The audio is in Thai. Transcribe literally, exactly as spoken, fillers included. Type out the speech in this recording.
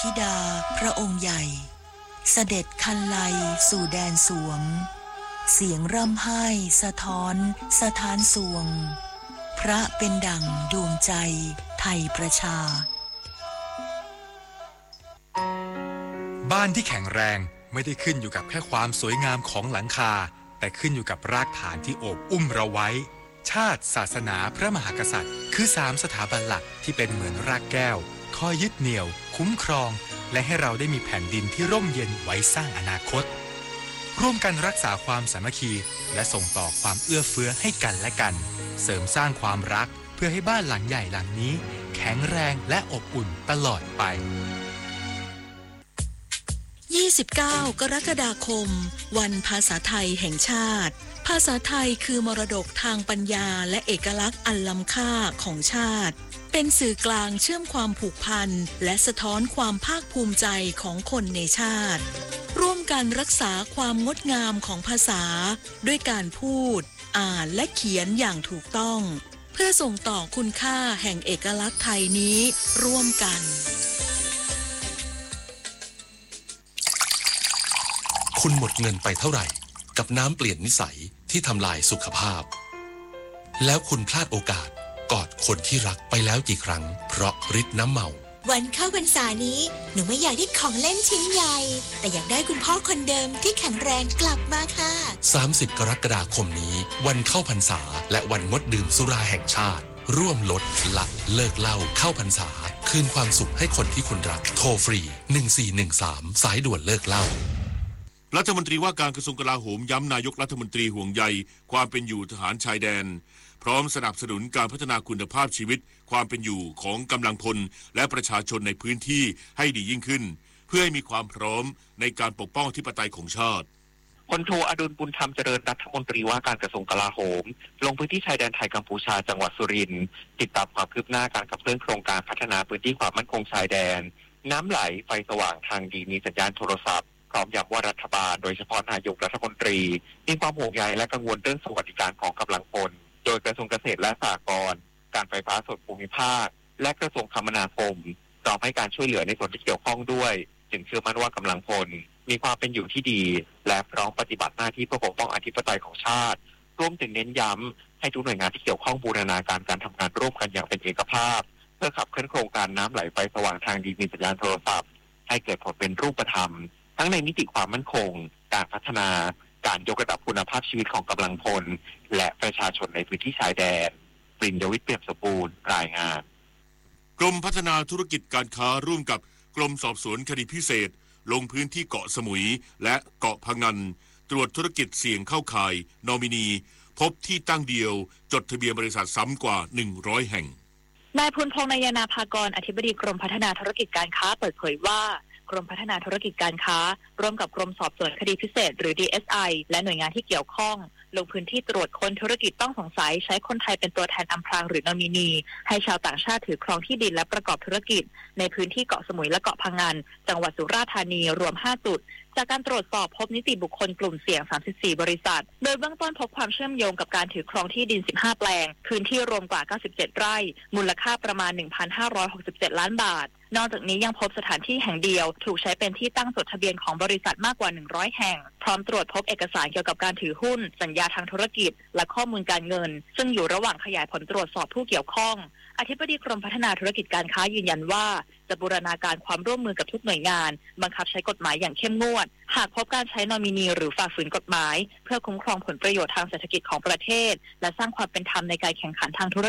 ธิดาพระองค์ใหญ่เสด็จคันไลสู่แดนสวงเสียงร่ำไห้สะท้อนสถานสวงพระเป็นดั่งดวงใจไทยประชาบ้านที่แข็งแรงไม่ได้ขึ้นอยู่กับแค่ความสวยงามของหลังคาแต่ขึ้นอยู่กับรากฐานที่โอบอุ้มเราไว้ชาติศาสนาพระมหากษัตริย์คือสามสถาบันหลักที่เป็นเหมือนรากแก้วคอยยึดเหนี่ยวคุ้มครองและให้เราได้มีแผ่นดินที่ร่มเย็นไว้สร้างอนาคตร่วมกันรักษาความสามัคคีและส่งต่อความเอื้อเฟื้อให้กันและกันเสริมสร้างความรักเพื่อให้บ้านหลังใหญ่หลังนี้แข็งแรงและอบอุ่นตลอดไปยี่สิบเก้ากรกฎาคมวันภาษาไทยแห่งชาติภาษาไทยคือมรดกทางปัญญาและเอกลักษณ์อันล้ำค่าของชาติเป็นสื่อกลางเชื่อมความผูกพันและสะท้อนความภาคภูมิใจของคนในชาติร่วมกันรักษาความงดงามของภาษาด้วยการพูดอ่านและเขียนอย่างถูกต้องเพื่อส่งต่อคุณค่าแห่งเอกลักษณ์ไทยนี้ร่วมกันคุณหมดเงินไปเท่าไหร่กับน้ำเปลี่ยนนิสัยที่ทำลายสุขภาพแล้วคุณพลาดโอกาสกอดคนที่รักไปแล้วกี่ครั้งเพราะฤทธิ์น้ำเมาวันเข้าพรรษานี้หนูไม่อยากได้ของเล่นชิ้นใหญ่แต่อยากได้คุณพ่อคนเดิมที่แข็งแรงกลับมาค่ะสามสิบกรกฎาคมนี้วันเข้าพรรษาและวันงดดื่มสุราแห่งชาติร่วมลดละเลิกเหล้าเข้าพรรษาคืนความสุขให้คนที่คุณรักโทรฟรีหนึ่งสี่หนึ่งสามสายด่วนเลิกเหล้ารัฐมนตรีว่าการกระทรวงกลาโหมย้ำนายกรัฐมนตรีห่วงใยความเป็นอยู่ทหารชายแดนพร้อมสนับสนุนการพัฒนาคุณภาพชีวิตความเป็นอยู่ของกำลังพลและประชาชนในพื้นที่ให้ดียิ่งขึ้นเพื่อให้มีความพร้อมในการปกป้องอธิปไตยของชาติพลโทอดุลบุญธรรมเจริญรัฐมนตรีว่าการกระทรวงกลาโหมลงพื้นที่ชายแดนไทยกัมพูชาจังหวัดสุรินทร์ติดตามความคืบหน้าการขับเคลื่อนโครงการพัฒนาพื้นที่ความมั่นคงชายแดนน้ำไหลไฟสว่างทางดีมีสัญญาณโทรศัพท์พร้อมย้ำว่ารัฐบาลโดยเฉพาะนายกรัฐมนตรีมีความห่วงใยและกังวลเรื่องสวัสดิการของกำลังพลโดยกระทรวงเกษตรและสหกรณ์การไฟฟ้าส่วนภูมิภาคและกระทรวงคมนาคมพร้อมให้การช่วยเหลือในส่วนที่เกี่ยวข้องด้วยจึงเชื่อมั่นว่ากำลังพลมีความเป็นอยู่ที่ดีและพร้อมปฏิบัติหน้าที่เพื่อปกป้องอธิปไตยของชาติรวมถึงเน้นย้ำให้ทุกหน่วยงานที่เกี่ยวข้องบูรณาการการทำงานร่วมกันอย่างเป็นเอกภาพเพื่อขับเคลื่อนโครงการน้ำไหลไฟสว่างทางดีมีสัญญาณโทรศัพท์ให้เกิดผลเป็นรูปธรรมทั้งในมิติความมั่นคงการพัฒนาการยกระดับคุณภาพชีวิตของกำลังพลและประชาชนในพื้นที่ชายแดนปริญญวิทย์เปี่ยมสมบูรณ์รายงานกรมพัฒนาธุรกิจการค้าร่วมกับกรมสอบสวนคดีพิเศษลงพื้นที่เกาะสมุยและเกาะพะงันตรวจธุรกิจเสี่ยงเข้าข่ายนอมินีพบที่ตั้งเดียวจดทะเบียนบริษัทซ้ำกว่าหนึ่งร้อยแห่งนายพลพงษ์นายนาภากรอธิบดีกรมพัฒนาธุรกิจการค้าเปิดเผยว่ากรมพัฒนาธุรกิจการค้าร่วมกับกรมสอบสวนคดีพิเศษหรือ ดี เอส ไอ และหน่วยงานที่เกี่ยวข้องลงพื้นที่ตรวจค้นธุรกิจต้องสงสัยใช้คนไทยเป็นตัวแทนอำพรางหรือนอมินีให้ชาวต่างชาติถือครองที่ดินและประกอบธุรกิจในพื้นที่เกาะสมุยและเกาะพะงันจังหวัดสุราษฎร์ธานีรวมห้าจุดจากการตรวจสอบพบนิติบุคคลกลุ่มเสี่ยงสามสิบสี่บริษัทโดยเบื้องต้นพบความเชื่อมโยงกับการถือครองที่ดินสิบห้าแปลงพื้นที่รวมกว่าเก้าสิบเจ็ดไร่มูลค่าประมาณ หนึ่งพันห้าร้อยหกสิบเจ็ด ล้านบาทนอกจากนี้ยังพบสถานที่แห่งเดียวถูกใช้เป็นที่ตั้งจดทะเบียนของบริษัทมากกว่าหนึ่งร้อยแห่งพร้อมตรวจพบเอกสารเกี่ยวกับการถือหุ้นสัญญาทางธุรกิจและข้อมูลการเงินซึ่งอยู่ระหว่างขยายผลตรวจสอบผู้เกี่ยวข้องอธิบดีกรมพัฒนาธุรกิจการค้ายืนยันว่าจะบูรณาการความร่วมมือกับทุกหน่วยงานบังคับใช้กฎหมายอย่างเข้มงวดหากพบการใช้นอมินีหรือฝ่าฝืนกฎหมายเพื่อคุ้มครองผลประโยชน์ทางเศรษฐกิจของประเทศและสร้างความเป็นธรรมในการแข่งขันทางธุร